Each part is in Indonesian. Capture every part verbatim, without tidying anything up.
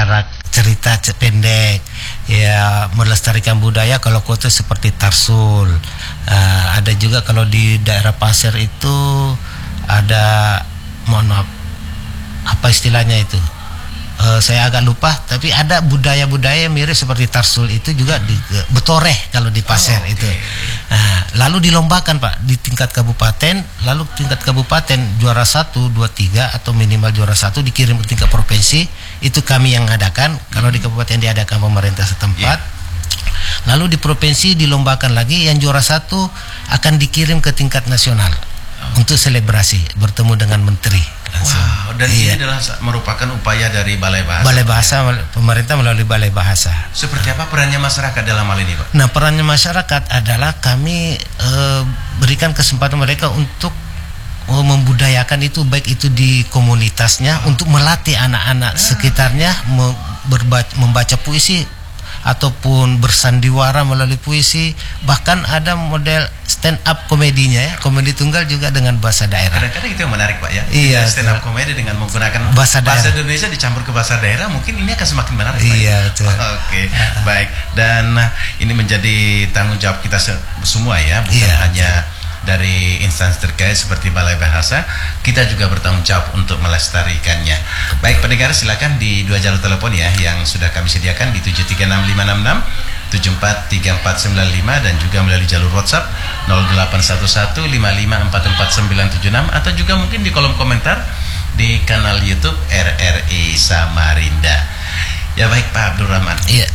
arak cerita pendek, ya melestarikan budaya. Kalau kota seperti Tarsul, uh, ada juga kalau di daerah Pasir itu ada, mohon maaf, apa istilahnya itu? Uh, saya agak lupa, tapi ada budaya-budaya mirip seperti Tarsul itu juga di Betoreh kalau di Pasir oh, okay. itu. Nah, lalu dilombakan Pak di tingkat kabupaten, lalu tingkat kabupaten juara satu, dua, tiga atau minimal juara satu dikirim ke tingkat provinsi. Itu kami yang adakan. Kalau di kabupaten diadakan pemerintah setempat. Yeah. Lalu di provinsi dilombakan lagi, yang juara satu akan dikirim ke tingkat nasional oh. untuk selebrasi bertemu dengan menteri. Langsung. Wow, dan iya. ini adalah merupakan upaya dari Balai Bahasa. Balai Bahasa, ya? Pemerintah melalui Balai Bahasa. Seperti apa perannya masyarakat dalam hal ini, Pak? Nah, perannya masyarakat adalah kami e, berikan kesempatan mereka untuk e, membudayakan itu, baik itu di komunitasnya, oh. untuk melatih anak-anak ah. sekitarnya me, berbaca, membaca puisi ataupun bersandiwara melalui puisi. Bahkan ada model stand up komedinya ya, komedi tunggal juga dengan bahasa daerah. Kadang-kadang itu yang menarik Pak ya. Iya, stand up komedi dengan menggunakan bahasa, bahasa Indonesia dicampur ke bahasa daerah, mungkin ini akan semakin menarik Pak. Iya, betul. Oke, okay. uh. baik. Dan uh, ini menjadi tanggung jawab kita semua ya, bukan iya, hanya betul. Dari instansi terkait seperti Balai Bahasa, kita juga bertanggung jawab untuk melestarikannya. Baik pendengar, silakan di dua jalur telepon ya yang sudah kami sediakan di tujuh tiga enam lima enam enam, tujuh empat tiga empat sembilan lima dan juga melalui jalur WhatsApp nol delapan satu satu lima lima empat empat sembilan tujuh enam atau juga mungkin di kolom komentar di kanal YouTube R R I Samarinda. Ya baik Pak Abdul Rahman. Iya.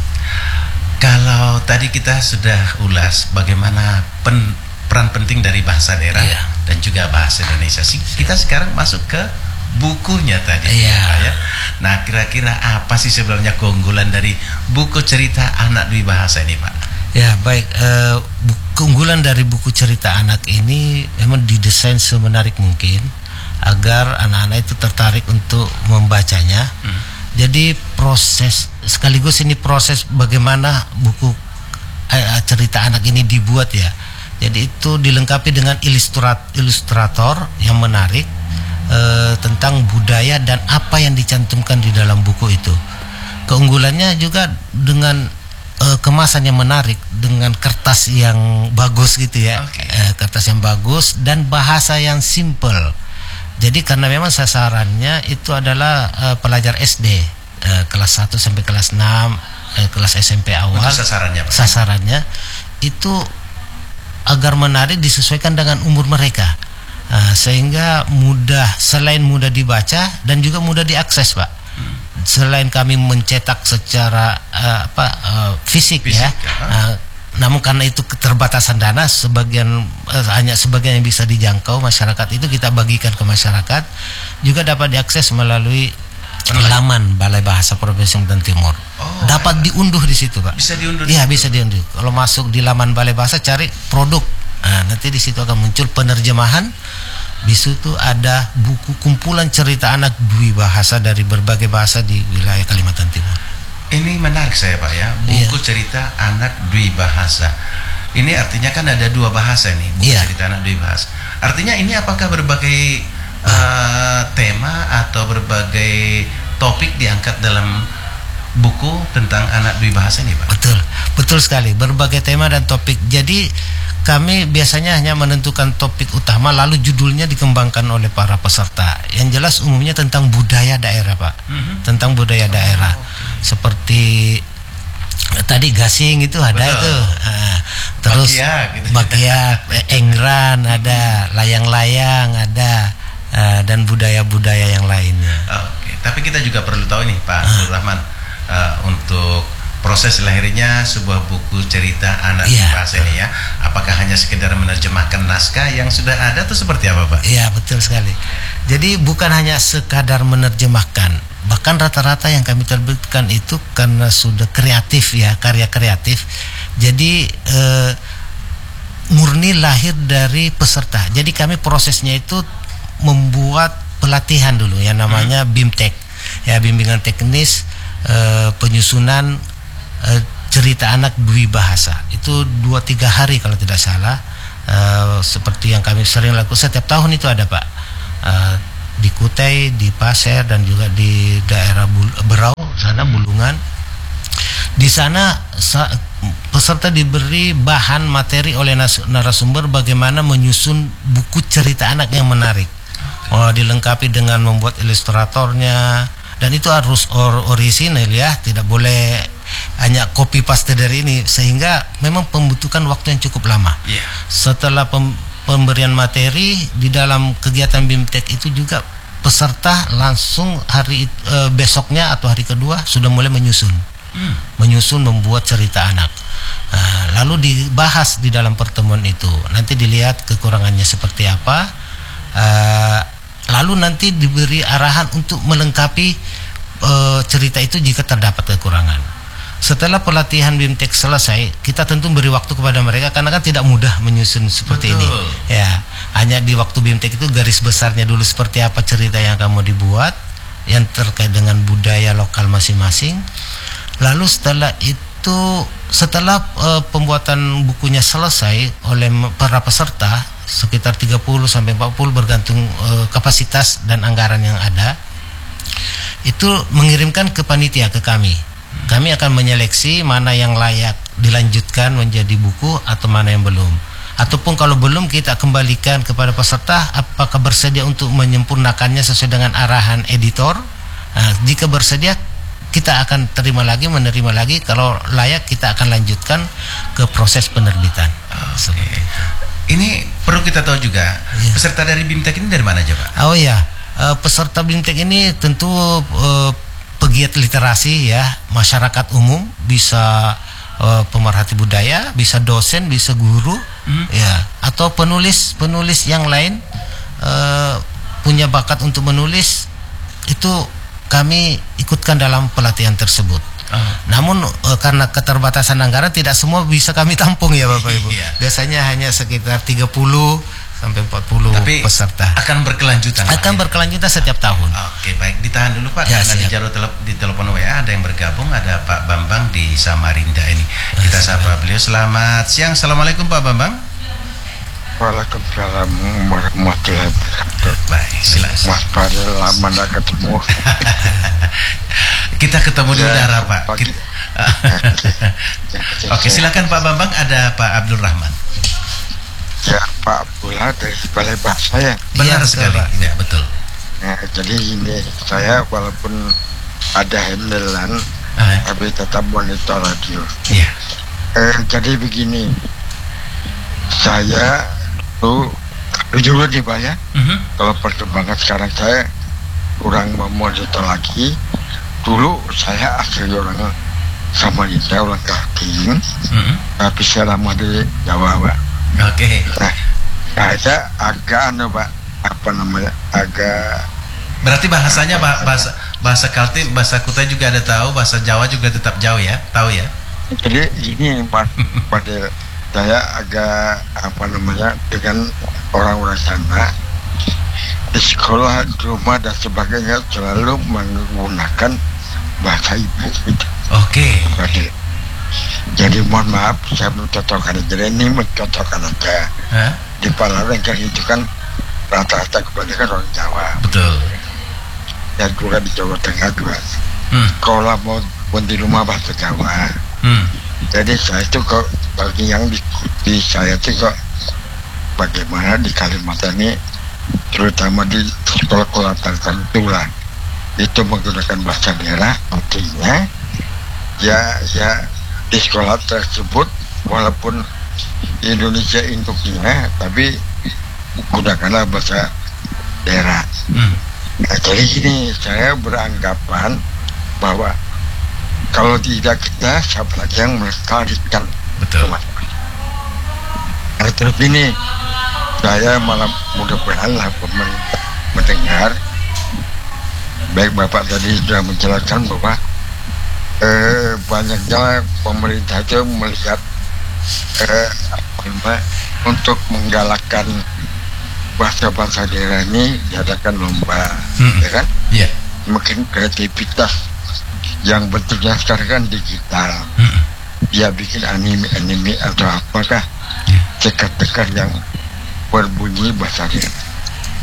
Kalau tadi kita sudah ulas bagaimana pen peran penting dari bahasa daerah yeah. dan juga bahasa Indonesia. Kita sekarang masuk ke bukunya tadi yeah. ya. Nah, kira-kira apa sih sebenarnya keunggulan dari buku cerita anak dwi bahasa ini, Pak? Ya, baik. Uh, keunggulan dari buku cerita anak ini memang didesain semenarik mungkin agar anak-anak itu tertarik untuk membacanya. Hmm. Jadi proses sekaligus ini proses bagaimana buku uh, cerita anak ini dibuat ya. Jadi itu dilengkapi dengan ilustrat, ilustrator yang menarik e, tentang budaya dan apa yang dicantumkan di dalam buku itu. Keunggulannya juga dengan e, kemasan yang menarik, dengan kertas yang bagus gitu ya, okay. e, kertas yang bagus dan bahasa yang simple. Jadi karena memang sasarannya itu adalah e, pelajar S D e, kelas satu sampai kelas enam, e, kelas S M P awal. Untuk sasarannya, Pak? Sasarannya itu agar menarik disesuaikan dengan umur mereka, uh, sehingga mudah, selain mudah dibaca dan juga mudah diakses Pak. Hmm. Selain kami mencetak secara uh, apa uh, fisik, fisik ya, ya. Uh, namun karena itu keterbatasan dana, sebagian uh, hanya sebagian yang bisa dijangkau masyarakat itu kita bagikan ke masyarakat, juga dapat diakses melalui laman Balai Bahasa Provinsi Kalimantan Timur. Oh, dapat ya. Diunduh di situ Pak. Bisa diunduh. Iya bisa diunduh. Kalau masuk di laman Balai Bahasa cari produk, nah, nanti di situ akan muncul penerjemahan. Di situ ada buku kumpulan cerita anak dwi bahasa dari berbagai bahasa di wilayah Kalimantan Timur. Ini menarik saya Pak ya, buku iya. cerita anak dwi bahasa. Ini artinya kan ada dua bahasa nih, buku iya. cerita anak dwi bahasa. Artinya ini apakah berbagai uh, tema atau berbagai topik diangkat dalam buku tentang anak dwi bahasa ini Pak? Betul, betul sekali, berbagai tema dan topik. Jadi kami biasanya hanya menentukan topik utama, lalu judulnya dikembangkan oleh para peserta. Yang jelas umumnya tentang budaya daerah Pak, mm-hmm. tentang budaya daerah, oh, okay. seperti tadi gasing itu ada itu, uh, terus bakiak, gitu. bakiak engran ada, layang-layang ada, uh, dan budaya-budaya yang lainnya. Oke, okay. Tapi kita juga perlu tahu nih Pak Abdul Rahman, uh, untuk proses lahirnya sebuah buku cerita anak yeah. bahasa ini ya, apakah hanya sekedar menerjemahkan naskah yang sudah ada atau seperti apa Pak? Iya betul sekali. Jadi bukan hanya sekadar menerjemahkan, bahkan rata-rata yang kami terbitkan itu karena sudah kreatif ya, karya kreatif. Jadi eh, murni lahir dari peserta. Jadi kami prosesnya itu membuat pelatihan dulu yang namanya hmm. BIMTEK, ya bimbingan teknis eh, penyusunan Uh, cerita anak dwi bahasa. Itu dua tiga hari kalau tidak salah, uh, seperti yang kami sering lakukan setiap tahun itu ada Pak, uh, di Kutai, di Pasir dan juga di daerah Berau sana Bulungan. Di sana peserta diberi bahan materi oleh narasumber bagaimana menyusun buku cerita anak yang menarik. Oh, dilengkapi dengan membuat ilustratornya, dan itu harus or orisinal ya, tidak boleh hanya copy paste dari ini, sehingga memang membutuhkan waktu yang cukup lama. Yeah. Setelah pem pemberian materi di dalam kegiatan BIMTEK itu juga peserta langsung hari e, besoknya atau hari kedua sudah mulai menyusun, hmm. menyusun membuat cerita anak. Nah, lalu dibahas di dalam pertemuan itu, nanti dilihat kekurangannya seperti apa. Uh, lalu nanti diberi arahan untuk melengkapi uh, cerita itu jika terdapat kekurangan. Setelah pelatihan BIMTEK selesai, kita tentu beri waktu kepada mereka karena kan tidak mudah menyusun seperti Betul. ini. Ya, hanya di waktu BIMTEK itu garis besarnya dulu seperti apa cerita yang kamu dibuat yang terkait dengan budaya lokal masing-masing. Lalu setelah itu, setelah uh, pembuatan bukunya selesai oleh para peserta sekitar tiga puluh sampai empat puluh bergantung uh, kapasitas dan anggaran yang ada, itu mengirimkan ke panitia, ke kami. Kami akan menyeleksi mana yang layak dilanjutkan menjadi buku atau mana yang belum. Ataupun kalau belum, kita kembalikan kepada peserta apakah bersedia untuk menyempurnakannya sesuai dengan arahan editor. Nah, jika bersedia, kita akan terima lagi, menerima lagi. Kalau layak, kita akan lanjutkan ke proses penerbitan. Okay. Ini perlu kita tahu juga, ya. Peserta dari BIMTEK ini dari mana aja, Pak? Oh ya, uh, peserta BIMTEK ini tentu uh, pegiat literasi ya, masyarakat umum, bisa uh, pemerhati budaya, bisa dosen, bisa guru, hmm. ya, atau penulis penulis yang lain uh, punya bakat untuk menulis, itu kami ikutkan dalam pelatihan tersebut. Uh. Namun e, karena keterbatasan anggaran tidak semua bisa kami tampung ya Bapak Ibu. Iya. Biasanya hanya sekitar tiga puluh sampai empat puluh Tapi peserta. Akan berkelanjutan. Akan ya? berkelanjutan setiap tahun. Oke, baik. Ditahan dulu Pak, ya, karena siap. di jalur telep, di telepon W A ada yang bergabung, ada Pak Bambang di Samarinda ini. Kita ya, sapa beliau. Selamat siang. Assalamualaikum Pak Bambang. Waalaikumsalam warahmatullahi wabarakatuh. Baik, silakan. Mas Fadil, lama tidak ketemu. Kita ketemu di udara, Pak. Kita... Oke, silakan Pak Bambang. Ada Pak Abdul Rahman. Ya, Pak Abdullah dari Balai Bahasa ya. Benar ya, sekali, Pak. Ya, betul. Nah, jadi ini saya walaupun ada handelan, ah. tapi tetap monitor radio. Iya. Eh, jadi begini, saya tuh dulu nih Pak ya, uh-huh. kalau perkembangan sekarang saya kurang memonitor lagi. Dulu saya asli orang Samarinda, orang Kaltim, uh-huh. tapi saya lama di Jawa Pak. Oke. Okay. Nah, saya agak anu Pak, apa namanya, agak. Berarti bahasanya bah, bahasa bahasa Kaltim, bahasa Kutai juga ada tahu, bahasa Jawa juga tetap jauh ya, tahu ya? Jadi ini Pak, pada saya agak apa namanya dengan orang-orang sana di sekolah, di rumah dan sebagainya selalu menggunakan bahasa ibu gitu. Oke. Okay. Jadi mohon maaf saya mencocokkan aja, ini mencocokkan aja. Huh? Di Palembang itu kan rata-rata kebanyakan orang Jawa. Betul. Dan juga di Jawa Tengah juga. Hmm. Sekolah mau pun di rumah bahasa Jawa. Hmm. Jadi saya itu kok bagi yang diikuti saya itu kok bagaimana di Kalimantan ini, terutama di sekolah-sekolah tertentu lah, itu menggunakan bahasa daerah, artinya ya ya di sekolah tersebut walaupun Indonesia induknya, tapi gunakanlah bahasa daerah. Hmm. Nah, jadi gini, saya beranggapan bahwa kalau tidak kita, siapa lagi yang melestarikan? Betul. Nah, terus ini saya malah mudah-mudahan lah pemerintah mendengar. Baik Bapak tadi sudah menjelaskan bahwa eh, banyaknya pemerintah itu melihat eh, apa, untuk menggalakkan bahasa-bahasa daerah ini diadakan lomba, hmm. ya kan? Iya. Yeah. Mungkin kreativitas yang bentuknya sekarang kan digital, hmm. dia bikin anime-anime atau apakah yeah. cekat-cekat yang berbunyi bahasa daerah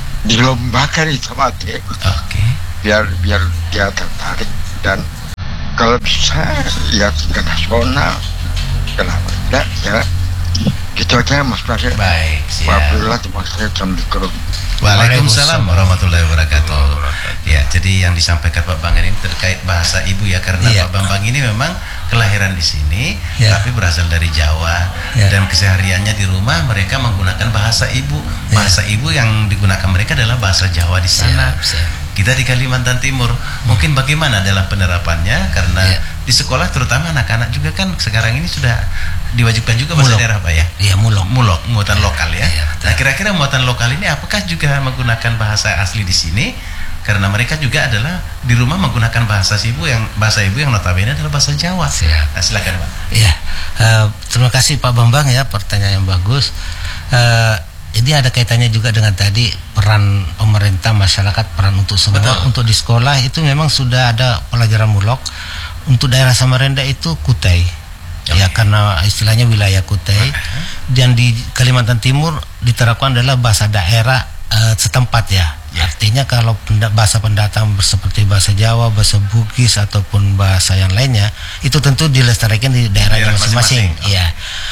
dilombakan itu mati, okay. biar biar dia tertarik dan kalau bisa ya ke nasional, kenapa tidak ya, gitu aja Mas Praset. Baik, siap. Wabillahi taufiq. Waalaikumsalam warahmatullahi wabarakatuh. Ya, jadi yang disampaikan Pak Bang ini terkait bahasa ibu ya, karena ya. Pak Bambang ini memang kelahiran di sini, ya. Tapi berasal dari Jawa, ya. Dan kesehariannya di rumah mereka menggunakan bahasa ibu. Bahasa ya. Ibu yang digunakan mereka adalah bahasa Jawa di sana. Ya, ya. Kita di Kalimantan Timur, mungkin bagaimana dalam penerapannya, karena ya. Di sekolah terutama anak-anak juga kan sekarang ini sudah diwajibkan juga bahasa mulok. Daerah Pak ya? Iya, mulok. Mulok, muatan ya. Lokal ya. Ya, nah, kira-kira muatan lokal ini apakah juga menggunakan bahasa asli di sini? Karena mereka juga adalah di rumah menggunakan bahasa ibu yang bahasa ibu yang notabene adalah bahasa Jawa. Siap. Nah, silakan Pak. Iya, uh, terima kasih Pak Bambang ya, pertanyaan yang bagus. Uh, Jadi ada kaitannya juga dengan tadi peran pemerintah, masyarakat, peran untuk semua. Betul. Untuk di sekolah itu memang sudah ada pelajaran mulok. Untuk daerah Samarinda itu Kutai, okay. Ya karena istilahnya wilayah Kutai. Uh-huh. Dan di Kalimantan Timur diterapkan adalah bahasa daerah uh, setempat ya. Yeah. Artinya kalau penda- bahasa pendatang seperti bahasa Jawa, bahasa Bugis ataupun bahasa yang lainnya itu tentu dilestarikan di daerahnya daerah masing-masing. masing-masing. Ya.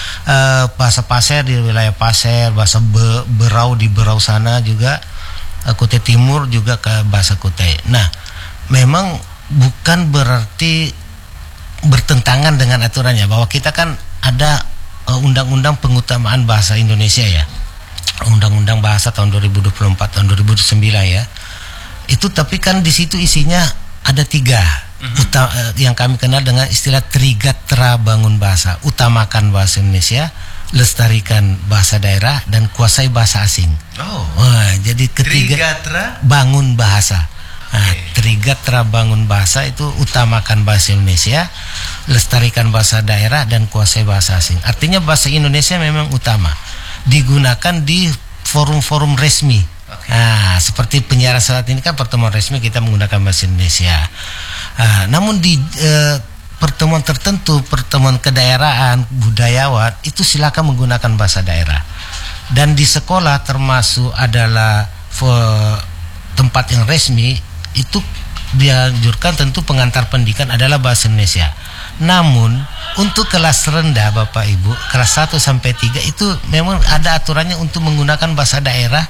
Uh, bahasa Pasir di wilayah Pasir, bahasa Be, Berau di Berau sana juga, uh, Kutai Timur juga ke bahasa Kutai. Nah, memang bukan berarti bertentangan dengan aturannya, bahwa kita kan ada uh, undang-undang pengutamaan bahasa Indonesia ya, undang-undang bahasa tahun dua ribu dua puluh empat tahun dua ribu sembilan ya. Itu tapi kan di situ isinya ada tiga. Mm-hmm. Uta, yang kami kenal dengan istilah Trigatra bangun bahasa, utamakan bahasa Indonesia, lestarikan bahasa daerah, dan kuasai bahasa asing. Oh. Wah, jadi ketiga Trigatra bangun bahasa. Nah, okay. Trigatra bangun bahasa itu utamakan bahasa Indonesia, lestarikan bahasa daerah, dan kuasai bahasa asing. Artinya bahasa Indonesia memang utama, digunakan di forum-forum resmi. Okay. Nah, seperti penyiaran saat ini kan pertemuan resmi kita menggunakan bahasa Indonesia. Nah, namun di eh, pertemuan tertentu, pertemuan kedaerahan, budayawan, itu silakan menggunakan bahasa daerah. Dan di sekolah termasuk adalah for, tempat yang resmi, itu dianjurkan tentu pengantar pendidikan adalah bahasa Indonesia. Namun untuk kelas rendah Bapak Ibu, kelas satu sampai tiga itu memang ada aturannya untuk menggunakan bahasa daerah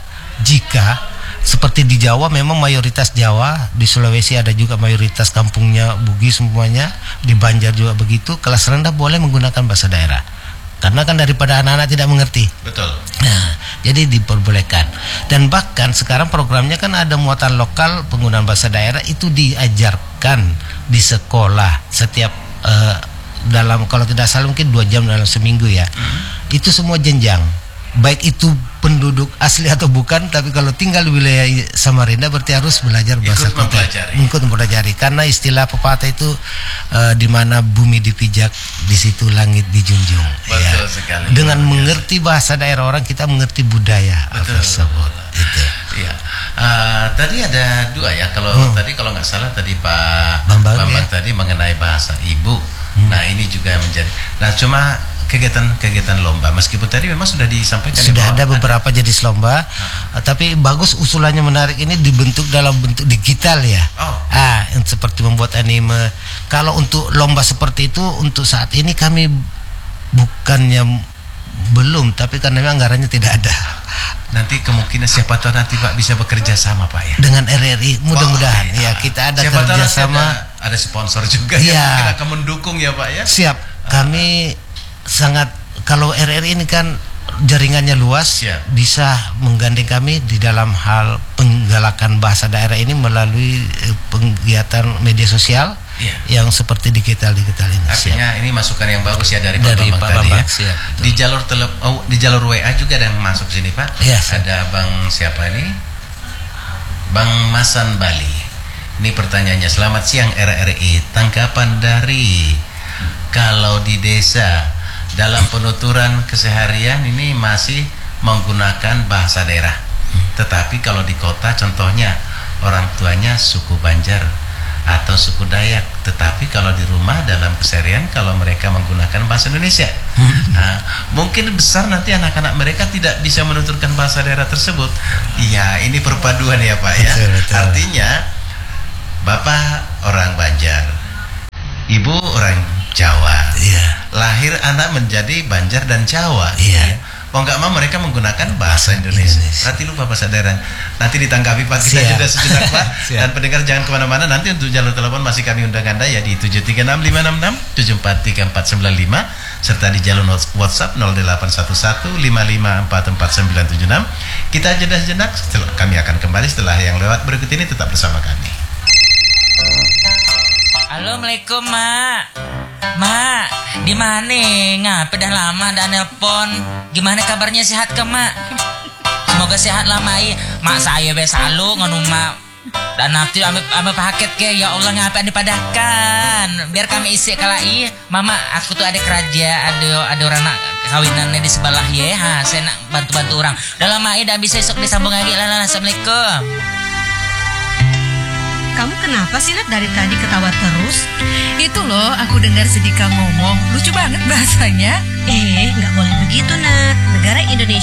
jika seperti di Jawa memang mayoritas Jawa, di Sulawesi ada juga mayoritas kampungnya Bugis semuanya, di Banjar juga begitu. Kelas rendah boleh menggunakan bahasa daerah karena kan daripada anak-anak tidak mengerti. Betul. Nah, jadi diperbolehkan. Dan bahkan sekarang programnya kan ada muatan lokal, penggunaan bahasa daerah itu diajarkan di sekolah setiap uh, dalam, kalau tidak salah mungkin dua jam dalam seminggu ya. Mm-hmm. Itu semua jenjang, baik itu penduduk asli atau bukan, tapi kalau tinggal di wilayah Samarinda berarti harus belajar bahasa ikut mempelajari. Ikut mempelajari, karena istilah pepatah itu uh, di mana bumi dipijak, di situ langit dijunjung. Betul ya. sekali. Dengan mengerti bahasa daerah orang, kita mengerti budaya tersebut. Itu. Ya. Uh, tadi ada dua ya. Kalau hmm. tadi kalau nggak salah tadi Pak Bambang, Bambang ya? tadi mengenai bahasa ibu. Hmm. Nah ini juga menjadi. Nah cuma kegiatan-kegiatan lomba, meskipun tadi memang sudah disampaikan sudah ada beberapa ada. jenis lomba, uh, tapi bagus usulannya, menarik, ini dibentuk dalam bentuk digital ya. Oh. Ah, seperti membuat anime. Kalau untuk lomba seperti itu untuk saat ini kami bukannya belum, tapi karena memang anggarannya tidak ada. Nanti kemungkinan siapa tahu nanti Pak bisa bekerja sama Pak ya dengan R R I, mudah-mudahan. Oh, ya. ya kita ada siapa kerjasama, ada, ada sponsor juga ya. yang mungkin akan mendukung ya Pak ya. Siap. Kami sangat, kalau R R I ini kan jaringannya luas, Siap. bisa menggandeng kami di dalam hal penggalakan bahasa daerah ini melalui kegiatan media sosial ya. yang seperti digital-digital ini. Artinya siap. Ini masukan yang bagus ya dari, dari Pak Bambang Pak tadi Bambang, ya. siap, di jalur tele, oh, di jalur W A juga ada yang masuk sini Pak. Ya, ada Bang siapa ini? Bang Masan Bali. Ini pertanyaannya, selamat siang R R I. Tanggapan dari kalau di desa dalam penuturan keseharian ini masih menggunakan bahasa daerah, tetapi kalau di kota contohnya orang tuanya suku Banjar atau suku Dayak, tetapi kalau di rumah dalam keseharian kalau mereka menggunakan bahasa Indonesia. Nah, mungkin besar nanti anak-anak mereka tidak bisa menuturkan bahasa daerah tersebut. Iya, ini perpaduan ya Pak ya. Betul, betul. Artinya Bapak orang Banjar, ibu orang Jawa, Iya. lahir anak menjadi Banjar dan Jawa. Iya. Ya. Mau nggak mau mereka menggunakan bahasa Indonesia. Indonesia. Berarti lupa bahasa daerah. Nanti ditanggapi Pak, kita Siap. jeda sejenak Pak. Siap. Dan pendengar jangan kemana-mana. Nanti untuk jalur telepon masih kami undang Anda ya di tujuh tiga enam lima enam enam tujuh empat tiga empat sembilan lima serta di jalur WhatsApp nol delapan satu satu lima lima empat empat sembilan tujuh enam. Kita jeda sejenak. Setelah, kami akan kembali setelah yang lewat berikut ini. Tetap bersama kami. Assalamualaikum, Mak. Mak, di mana? Ngapa dah lama dah nelpon? Gimana kabarnya, sehat ke, Mak? Semoga sehat lah, Mak. Mak saya be selalu nganu, Mak. Dan nanti ame ame paket ke, ya Allah ngapa dipadahkan. Biar kami isi kalai. Mama, aku tuh ada kerja, ada ada orang nak kawinannya di sebelah ya. Ha, saya nak bantu-bantu orang. Udah lama ya, dah bisa esok disambung lagi lah. Assalamualaikum. Kamu kenapa sih, Nat, dari tadi ketawa terus? Itu loh, aku dengar si Dika ngomong. Lucu banget bahasanya. Eh, nggak boleh begitu, Nat. Negara Indonesia